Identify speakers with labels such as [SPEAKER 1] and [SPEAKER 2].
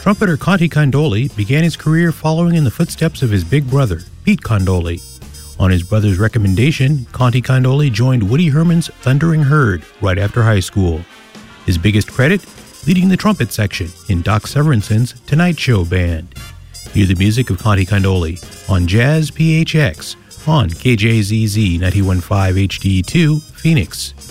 [SPEAKER 1] Trumpeter Conte Candoli began his career following in the footsteps of his big brother, Pete Candoli. On his brother's recommendation, Conte Candoli joined Woody Herman's Thundering Herd right after high school. His biggest credit? Leading the trumpet section in Doc Severinsen's Tonight Show Band. Hear the music of Conte Candoli on Jazz PHX on KJZZ 91.5 HD2, Phoenix.